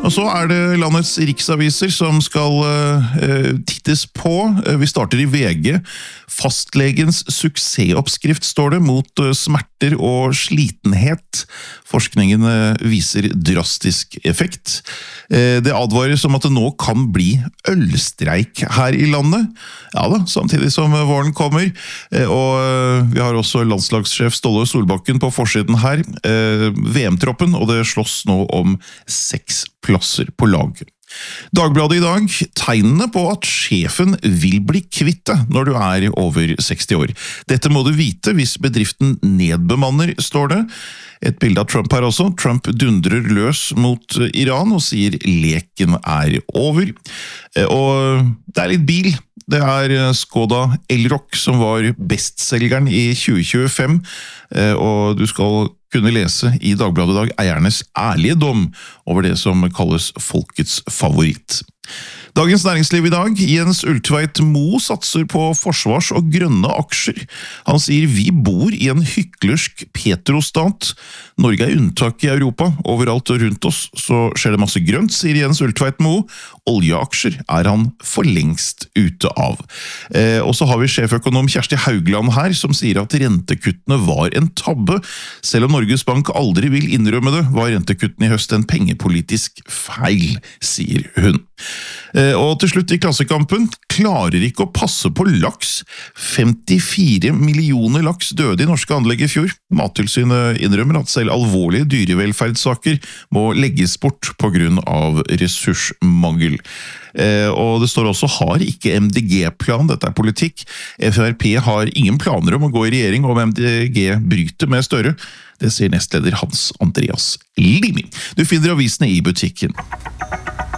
Og så det landets riksaviser som skal tittes på. Vi starter i VG. Fastlegens suksessoppskrift står det mot smerter og slitenhet. Forskningen viser drastisk effekt. Det advares om at det nå kan bli ølstreik her i landet. Ja da, samtidig som våren kommer. Og vi har også landslagssjef Ståle Solbakken på forsiden her. VM-troppen, og det slåss nå om 6 plasser på lag. Dagbladet i dag, tegnene på at sjefen vil bli kvitt deg når du over 60 år. Dette må du vite hvis bedriften nedbemanner, står det. Et bilde av Trump her også. Trump dundrer løs mot Iran og sier leken over. Og det litt bil. Det Skoda Elroq som var bestselgeren i 2025, og du skal kunne lese i Dagbladet i dag eiernes ærlige dom over det som kalles folkets favoritt. Dagens Næringsliv i dag, Jens Ulltveit Moe satser på forsvars- og grønne aksjer. Han sier vi bor i en hyklersk petrostat. Norge unntak i Europa. Overalt rundt oss så skjer det masse grønt, sier Jens Ulltveit Moe. Oljeaksjer han for lengst ute av. Og så har vi sjeføkonom Kjersti Haugland her, som sier at rentekuttene var en tabbe. Selv om Norges Bank aldri vil innrømme det, var rentekuttene i høst en pengepolitisk feil, sier hun. Og til slutt i Klassekampen, klarer ikke å passe på laks. 54 millioner laks døde i norske anlegg i fjor. Mattilsynet innrømmer at selv alvorlige dyrevelferdssaker må legges bort på grunn av ressursmangel. Og det står også, har ikke MDG-plan, dette politikk. FrP har ingen planer om å gå i regjering om MDG bryter med Støre. Det sier nestleder Hans Andreas Limi. Du finner avisene i butikken.